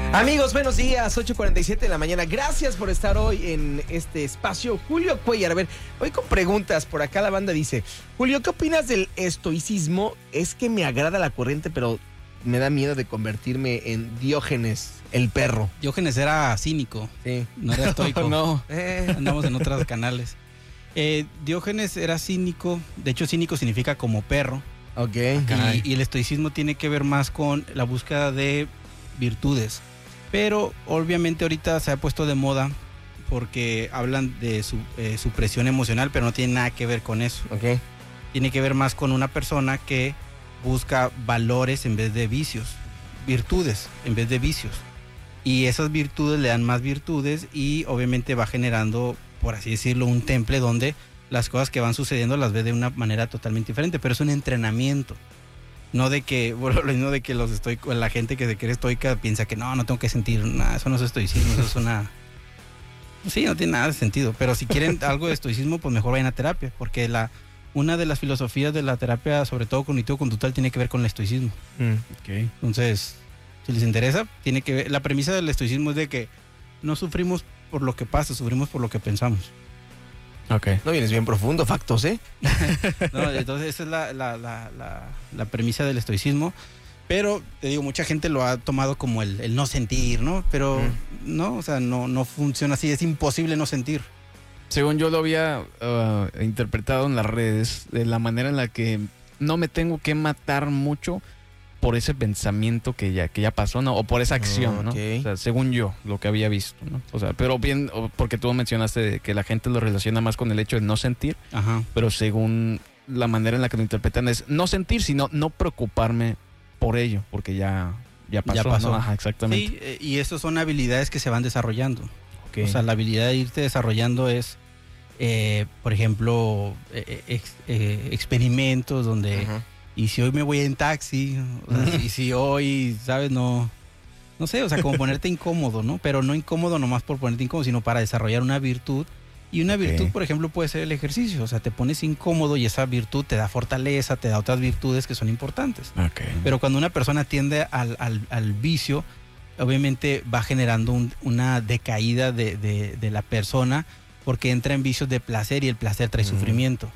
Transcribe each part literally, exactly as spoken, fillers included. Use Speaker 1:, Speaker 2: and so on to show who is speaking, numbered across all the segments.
Speaker 1: Amigos, buenos días, ocho cuarenta y siete de la mañana. Gracias por estar hoy en este espacio. Julio Cuellar, a ver, hoy con preguntas. Por acá la banda dice: Julio, ¿qué opinas del estoicismo? Es que me agrada la corriente, pero me da miedo de convertirme en Diógenes, el perro.
Speaker 2: Diógenes era cínico,
Speaker 1: Sí.
Speaker 2: no era estoico.
Speaker 1: No. Eh.
Speaker 2: Andamos en otros canales. Eh, Diógenes era cínico, de hecho cínico significa como perro.
Speaker 1: Ok.
Speaker 2: Y, y el estoicismo tiene que ver más con la búsqueda de virtudes. Pero obviamente ahorita se ha puesto de moda porque hablan de su, eh, supresión emocional, pero no tiene nada que ver con eso.
Speaker 1: Ok.
Speaker 2: Tiene que ver más con una persona que busca valores en vez de vicios, virtudes en vez de vicios. Y esas virtudes le dan más virtudes y obviamente va generando, por así decirlo, un temple donde las cosas que van sucediendo las ve de una manera totalmente diferente, pero es un entrenamiento. No de que, bueno, no de que los estoicos, la gente que se cree estoica piensa que no, no tengo que sentir nada, eso no es estoicismo, eso es una... Sí, no tiene nada de sentido, pero si quieren algo de estoicismo, pues mejor vayan a terapia, porque la una de las filosofías de la terapia, sobre todo cognitivo-conductual, tiene que ver con el estoicismo.
Speaker 1: Mm.
Speaker 2: Okay. Entonces, si les interesa, tiene que ver, la premisa del estoicismo es de que no sufrimos por lo que pasa, sufrimos por lo que pensamos.
Speaker 1: Ok. No vienes bien profundo, factos, ¿eh?
Speaker 2: No, entonces esa es la, la, la, la, la premisa del estoicismo. Pero, te digo, mucha gente lo ha tomado como el, el no sentir, ¿no? Pero, mm. no, o sea, no, no funciona así, es imposible no sentir.
Speaker 3: Según yo lo había uh, interpretado en las redes, de la manera en la que no me tengo que matar mucho por ese pensamiento que ya, que ya pasó, ¿no? O por esa acción, ¿no?
Speaker 1: Okay.
Speaker 3: O sea, según yo, lo que había visto, ¿no? O sea, pero bien, porque tú mencionaste de que la gente lo relaciona más con el hecho de no sentir.
Speaker 2: Ajá.
Speaker 3: Pero según la manera en la que lo interpretan es no sentir, sino no preocuparme por ello, porque ya, ya pasó,
Speaker 2: ya pasó.
Speaker 3: ¿no? Ajá, exactamente.
Speaker 2: Sí, y eso son habilidades que se van desarrollando.
Speaker 1: Okay.
Speaker 2: O sea, la habilidad de irte desarrollando es, eh, por ejemplo, eh, ex, eh, experimentos donde... Uh-huh. Y si hoy me voy en taxi, o sea, y si hoy, ¿sabes? No, no sé, o sea, como ponerte incómodo, ¿no? Pero no incómodo nomás por ponerte incómodo, sino para desarrollar una virtud. Y una okay. virtud, por ejemplo, puede ser el ejercicio. O sea, te pones incómodo y esa virtud te da fortaleza, te da otras virtudes que son importantes.
Speaker 3: Okay.
Speaker 2: Pero cuando una persona tiende al, al, al vicio, obviamente va generando un, una decaída de, de, de la persona porque entra en vicios de placer y el placer trae mm. sufrimiento.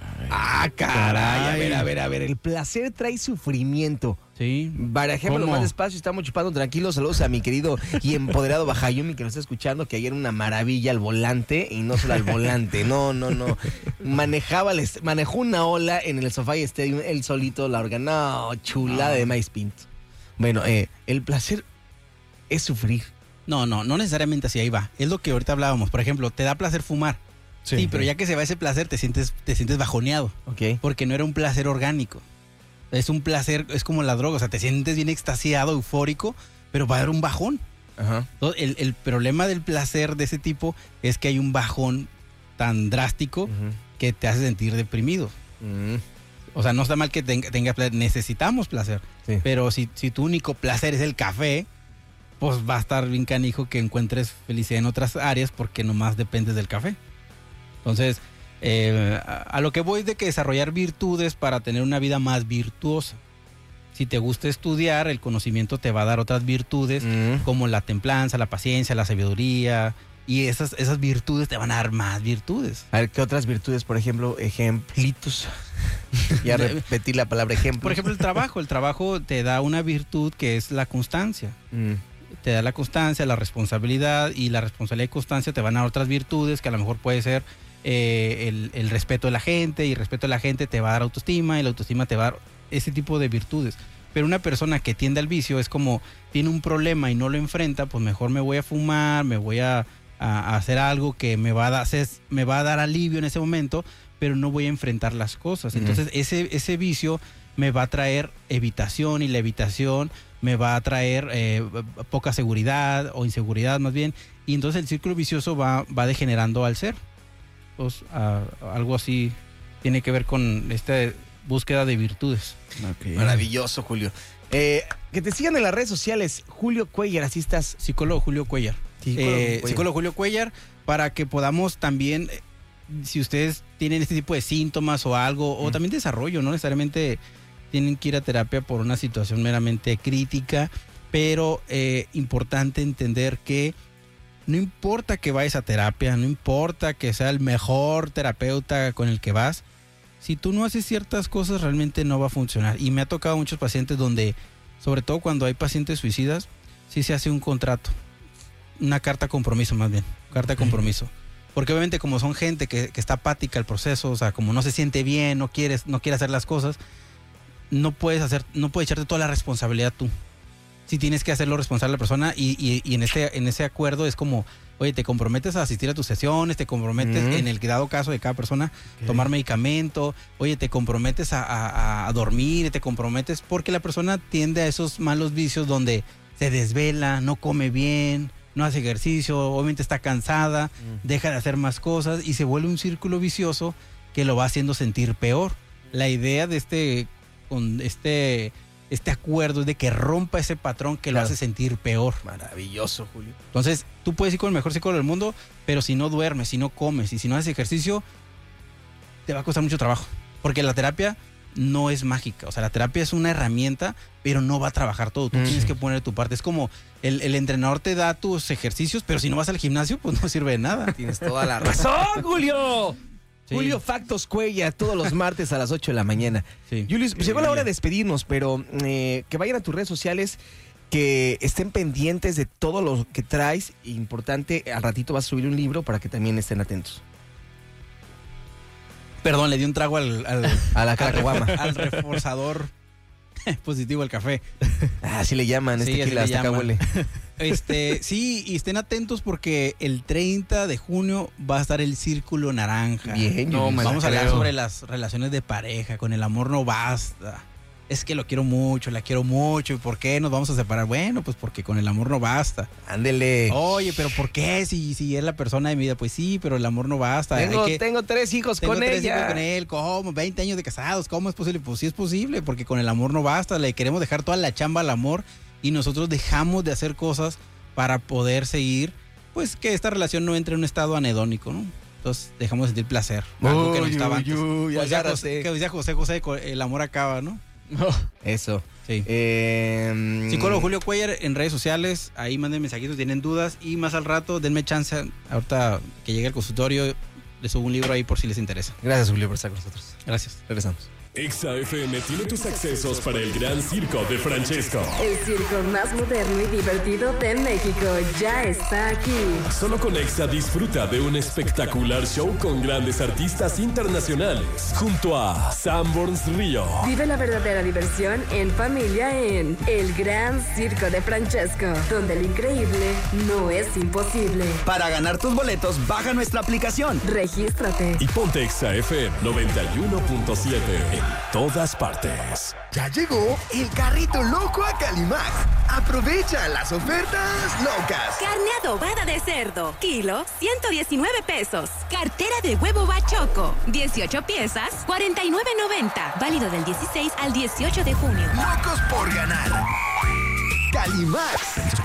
Speaker 1: Ah, caray, a ver, a ver, a ver, el placer trae sufrimiento.
Speaker 2: Sí.
Speaker 1: Barajémoslo más despacio, estamos chupando tranquilos. Saludos a mi querido y empoderado Bajayumi que nos está escuchando, que ayer una maravilla al volante, y no solo al volante, no, no, no. Manejaba, manejó una ola en el SoFi Stadium, él solito la organó, no, chulada no. de maíz pinto. Bueno, eh, el placer es sufrir.
Speaker 2: No, no, no necesariamente así, ahí va. Es lo que ahorita hablábamos. Por ejemplo, te da placer fumar. Sí, sí, pero ya que se va ese placer, te sientes, te sientes bajoneado.
Speaker 1: Okay.
Speaker 2: Porque no era un placer orgánico. Es un placer, es como la droga. O sea, te sientes bien extasiado, eufórico, pero va a haber un bajón.
Speaker 1: Ajá.
Speaker 2: Entonces, el, el problema del placer de ese tipo es que hay un bajón tan drástico uh-huh. que te hace sentir deprimido. Uh-huh. O sea, no está mal que tenga, tenga placer. Necesitamos placer. Sí. Pero si, si tu único placer es el café, pues va a estar bien canijo que encuentres felicidad en otras áreas porque nomás dependes del café. Entonces, eh, a, a lo que voy es de que desarrollar virtudes para tener una vida más virtuosa. Si te gusta estudiar, el conocimiento te va a dar otras virtudes, mm. como la templanza, la paciencia, la sabiduría, y esas, esas virtudes te van a dar más virtudes.
Speaker 1: A ver, ¿qué otras virtudes, por ejemplo, ejemplitos? Ya repetí la palabra ejemplo.
Speaker 2: Por ejemplo, el trabajo. El trabajo te da una virtud que es la constancia. Mm. Te da la constancia, la responsabilidad, y la responsabilidad y constancia te van a dar otras virtudes que a lo mejor puede ser Eh, el, el respeto de la gente, y el respeto de la gente te va a dar autoestima, y la autoestima te va a dar ese tipo de virtudes. Pero una persona que tiende al vicio es como tiene un problema y no lo enfrenta, pues mejor me voy a fumar, me voy a, a, a hacer algo que me va a, dar, me va a dar alivio en ese momento, pero no voy a enfrentar las cosas. Entonces uh-huh. ese, ese vicio me va a traer evitación, y la evitación me va a traer eh, poca seguridad o inseguridad más bien, y entonces el círculo vicioso va, va degenerando al ser. Pues, uh, algo así tiene que ver con esta búsqueda de virtudes.
Speaker 1: Okay. Maravilloso, Julio. Eh, que te sigan en las redes sociales, Julio Cuellar, así estás.
Speaker 2: Psicólogo Julio Cuellar. Psicólogo, eh, Cuellar. Psicólogo Julio Cuellar, para que podamos también, si ustedes tienen este tipo de síntomas o algo, mm. o también desarrollo, no necesariamente tienen que ir a terapia por una situación meramente crítica, pero eh, importante entender que no importa que vayas a terapia, no importa que sea el mejor terapeuta con el que vas, si tú no haces ciertas cosas realmente no va a funcionar. Y me ha tocado muchos pacientes donde, sobre todo cuando hay pacientes suicidas, sí se hace un contrato, una carta de compromiso más bien, carta de compromiso. Porque obviamente como son gente que, que está apática al proceso, o sea, como no se siente bien, no quieres, no quiere hacer las cosas, no puedes hacer, no puedes echarte toda la responsabilidad tú. Sí tienes que hacerlo responsable a la persona y, y, y en este, en ese acuerdo es como, oye, te comprometes a asistir a tus sesiones, te comprometes mm. en el dado caso de cada persona, okay. tomar medicamento, oye, te comprometes a, a, a dormir, te comprometes, porque la persona tiende a esos malos vicios donde se desvela, no come bien, no hace ejercicio, obviamente está cansada, mm. deja de hacer más cosas y se vuelve un círculo vicioso que lo va haciendo sentir peor. La idea de este, con este, este acuerdo es de que rompa ese patrón que claro. lo hace sentir peor.
Speaker 1: Maravilloso, Julio.
Speaker 2: Entonces, tú puedes ir con el mejor psicólogo del mundo, pero si no duermes, si no comes y si no haces ejercicio, te va a costar mucho trabajo. Porque la terapia no es mágica. O sea, la terapia es una herramienta, pero no va a trabajar todo. Tú mm. tienes que poner tu parte. Es como el, el entrenador te da tus ejercicios, pero si no vas al gimnasio, pues no sirve de nada.
Speaker 1: Tienes toda la razón, Julio. Sí. Julio Factos Cuella, todos los martes a las ocho de la mañana. Sí. Julius, pues llegó la hora de despedirnos, pero eh, que vayan a tus redes sociales, que estén pendientes de todo lo que traes. Importante, al ratito vas a subir un libro para que también estén atentos.
Speaker 2: Perdón, le di un trago al, al,
Speaker 1: a la caguama.
Speaker 2: Al, al reforzador positivo al café.
Speaker 1: Ah, así le llaman,
Speaker 2: sí,
Speaker 1: este que hasta acá huele.
Speaker 2: Este, sí, y estén atentos porque el treinta de junio va a estar el Círculo Naranja.
Speaker 1: Bien,
Speaker 2: no, vamos a hablar sobre las relaciones de pareja, con el amor no basta. Es que lo quiero mucho, la quiero mucho. ¿Y por qué nos vamos a separar? Bueno, pues porque con el amor no basta.
Speaker 1: Ándele.
Speaker 2: Oye, pero ¿por qué? Si, si es la persona de mi vida, pues sí, pero el amor no basta.
Speaker 1: Tengo,
Speaker 2: que,
Speaker 1: tengo tres hijos
Speaker 2: tengo
Speaker 1: con
Speaker 2: tres
Speaker 1: ella.
Speaker 2: Hijos con él. ¿Cómo? veinte años de casados. ¿Cómo es posible? Pues sí es posible, porque con el amor no basta. Le queremos dejar toda la chamba al amor y nosotros dejamos de hacer cosas para poder seguir, pues que esta relación no entre en un estado anedónico, ¿no? Entonces dejamos de sentir placer. Algo
Speaker 1: uy,
Speaker 2: que no estaba antes.
Speaker 1: Uy,
Speaker 2: pues ya José, que decía José José, el amor acaba, ¿no?
Speaker 1: Oh, eso.
Speaker 2: Sí.
Speaker 1: Eh,
Speaker 2: Psicólogo Julio Cuellar en redes sociales, ahí manden mensajitos, tienen dudas y más al rato denme chance, ahorita que llegue al consultorio, les subo un libro ahí por si les interesa.
Speaker 1: Gracias, Julio, por estar con nosotros.
Speaker 2: Gracias.
Speaker 1: Regresamos.
Speaker 4: Exa F M tiene tus accesos para el Gran Circo de Francesco.
Speaker 5: El circo más moderno y divertido de México ya está aquí.
Speaker 4: Solo con Exa disfruta de un espectacular show con grandes artistas internacionales. Junto a Sanborns Río.
Speaker 5: Vive la verdadera diversión en familia en El Gran Circo de Francesco, donde lo increíble no es imposible.
Speaker 6: Para ganar tus boletos, baja nuestra aplicación.
Speaker 5: Regístrate.
Speaker 4: Y ponte Exa F M noventa y uno punto siete. Todas partes.
Speaker 7: Ya llegó el carrito loco a Calimax. Aprovecha las ofertas locas.
Speaker 8: Carne adobada de cerdo, kilo, ciento diecinueve pesos. Cartera de huevo bachoco, dieciocho piezas, cuarenta y nueve noventa. Válido del dieciséis al dieciocho de junio.
Speaker 7: Locos por ganar. Calimax.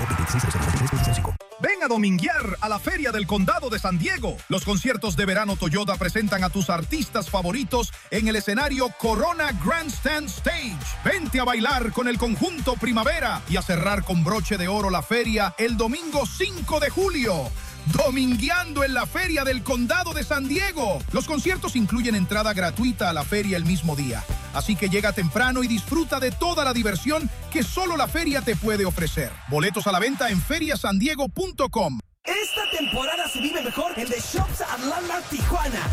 Speaker 9: Ven a dominguear a la Feria del Condado de San Diego. Los conciertos de verano Toyota presentan a tus artistas favoritos en el escenario Corona Grandstand Stage. Vente a bailar con el conjunto Primavera y a cerrar con broche de oro la feria el domingo cinco de julio. Domingueando en la Feria del Condado de San Diego. Los conciertos incluyen entrada gratuita a la feria el mismo día. Así que llega temprano y disfruta de toda la diversión que solo la feria te puede ofrecer. Boletos a la venta en feria san diego punto com.
Speaker 10: Esta temporada se vive mejor en The Shops Atlanta Tijuana.